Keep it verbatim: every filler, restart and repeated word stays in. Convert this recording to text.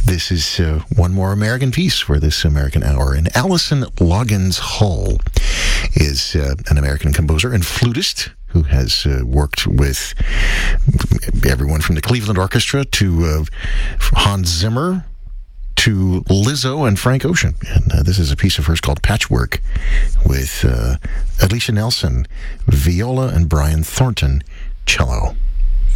This is uh, one more American piece for this American Hour. And Allison Loggins Hull is uh, an American composer and flutist who has uh, worked with everyone from the Cleveland Orchestra to uh, Hans Zimmer to Lizzo and Frank Ocean. And uh, this is a piece of hers called Patchwork with uh, Alicia Nelson, viola, and Brian Thornton, cello.